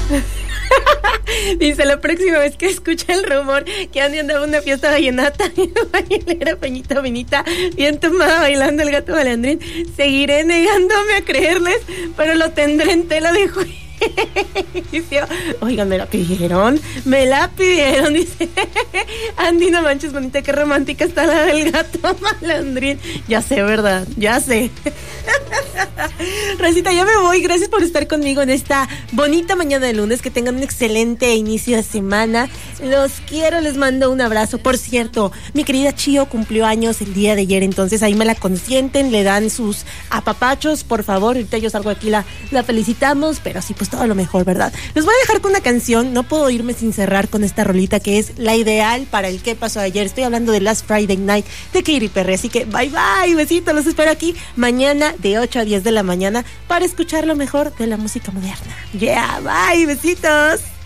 Dice, la próxima vez que escuche el rumor que Andy andaba en una fiesta vallenata, bailera Peñita Benita, bien tomada bailando el gato malandrín, seguiré negándome a creerles, pero lo tendré en tela de juicio. Oigan, me la pidieron, dice Andy, no manches, bonita, qué romántica está la del gato malandrín. Ya sé, ¿verdad? Ya sé. Rosita, ya me voy, gracias por estar conmigo en esta bonita mañana de lunes, que tengan un excelente inicio de semana, los quiero, les mando un abrazo. Por cierto, mi querida Chio cumplió años el día de ayer, entonces ahí me la consienten, le dan sus apapachos, por favor, ahorita yo salgo aquí, la felicitamos, pero sí, pues todo lo mejor, ¿verdad? Les voy a dejar con una canción, no puedo irme sin cerrar con esta rolita que es la ideal para el qué pasó ayer. Estoy hablando de Last Friday Night de Katy Perry, así que bye bye, besitos, los espero aquí mañana de 8 a 10 de la mañana para escuchar lo mejor de la música moderna. Yeah, bye, besitos.